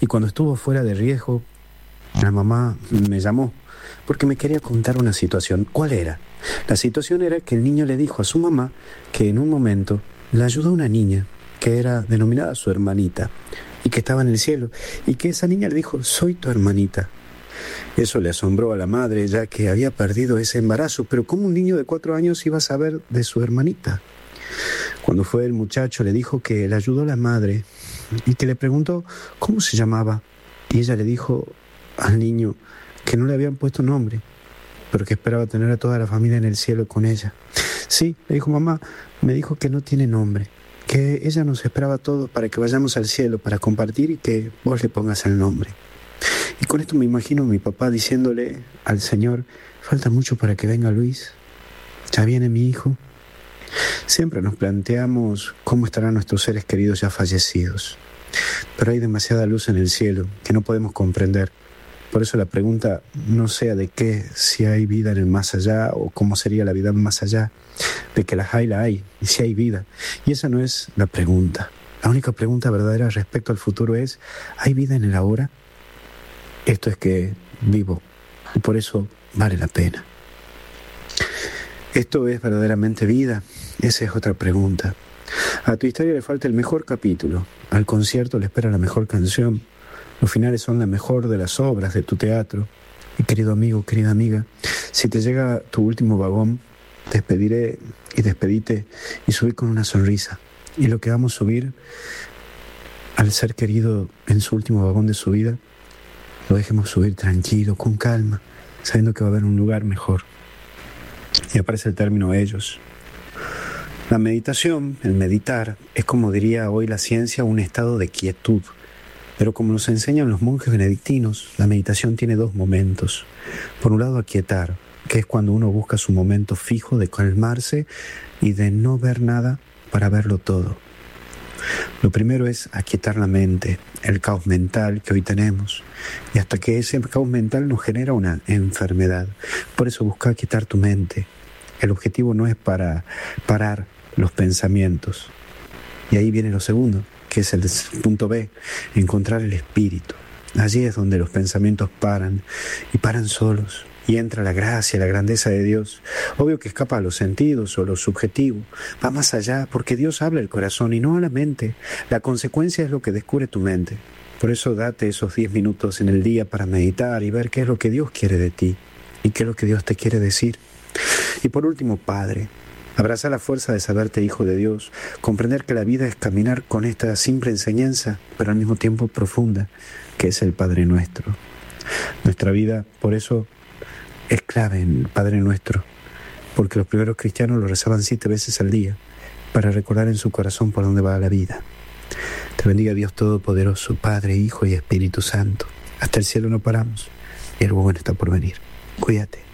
Y cuando estuvo fuera de riesgo, la mamá me llamó porque me quería contar una situación. ¿Cuál era? La situación era que el niño le dijo a su mamá que en un momento le ayudó una niña que era denominada su hermanita y que estaba en el cielo, y que esa niña le dijo: soy tu hermanita. Eso le asombró a la madre, ya que había perdido ese embarazo, pero ¿cómo un niño de 4 años iba a saber de su hermanita? Cuando fue el muchacho, le dijo que le ayudó la madre y que le preguntó cómo se llamaba, y ella le dijo al niño que no le habían puesto nombre, pero que esperaba tener a toda la familia en el cielo con ella. Sí, le dijo: mamá, me dijo que no tiene nombre, que ella nos esperaba a todos para que vayamos al cielo para compartir y que vos le pongas el nombre. Y con esto me imagino a mi papá diciéndole al Señor: falta mucho para que venga Luis, ya viene mi hijo. Siempre nos planteamos cómo estarán nuestros seres queridos ya fallecidos, pero hay demasiada luz en el cielo que no podemos comprender. Por eso la pregunta no sea de qué, si hay vida en el más allá o cómo sería la vida en el más allá, de que la hay, y si hay vida. Y esa no es la pregunta. La única pregunta verdadera respecto al futuro es: ¿hay vida en el ahora? Esto es que vivo, y por eso vale la pena. ¿Esto es verdaderamente vida? Esa es otra pregunta. A tu historia le falta el mejor capítulo, al concierto le espera la mejor canción, los finales son la mejor de las obras de tu teatro. Y querido amigo, querida amiga, si te llega tu último vagón, despediré y despedite y subí con una sonrisa. Y lo que vamos a subir al ser querido en su último vagón de su vida, lo dejemos subir tranquilo, con calma, sabiendo que va a haber un lugar mejor. Y aparece el término ellos. La meditación, el meditar, es, como diría hoy la ciencia, un estado de quietud. Pero como nos enseñan los monjes benedictinos, la meditación tiene 2 momentos. Por un lado, aquietar, que es cuando uno busca su momento fijo de calmarse y de no ver nada para verlo todo. Lo primero es aquietar la mente, el caos mental que hoy tenemos, y hasta que ese caos mental nos genera una enfermedad. Por eso busca aquietar tu mente. El objetivo no es para parar los pensamientos. Y ahí viene lo segundo, que es el punto B, encontrar el espíritu. Allí es donde los pensamientos paran, y paran solos, y entra la gracia, la grandeza de Dios. Obvio que escapa a los sentidos o lo subjetivo, va más allá, porque Dios habla al corazón y no a la mente. La consecuencia es lo que descubre tu mente. Por eso date esos 10 minutos en el día para meditar y ver qué es lo que Dios quiere de ti y qué es lo que Dios te quiere decir. Y por último, Padre, abraza la fuerza de saberte hijo de Dios, comprender que la vida es caminar con esta simple enseñanza, pero al mismo tiempo profunda, que es el Padre Nuestro. Nuestra vida, por eso, es clave en el Padre Nuestro, porque los primeros cristianos lo rezaban 7 veces al día, para recordar en su corazón por dónde va la vida. Te bendiga Dios Todopoderoso, Padre, Hijo y Espíritu Santo. Hasta el cielo no paramos, y el bueno está por venir. Cuídate.